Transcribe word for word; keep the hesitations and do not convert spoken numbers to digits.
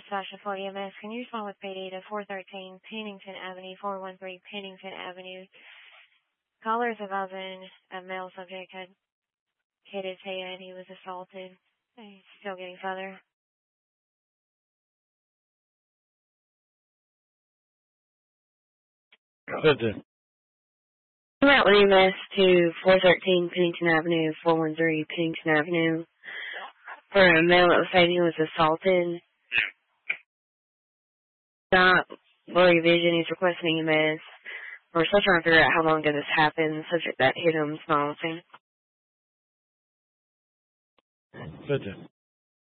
Sasha for E M S. Can you respond with pay data four thirteen Pennington Avenue, four one three Pennington Avenue? Caller is advising a male subject had hit his head. He was assaulted. He's still getting further. Good. I'm out with E M S to four thirteen Pennington Avenue, four one three Pennington Avenue. For a male that was saying he was assaulted. Not blurry vision. He's requesting E M S. We're still trying to figure out how long did this happen. The subject that hit him is not on scene. Good.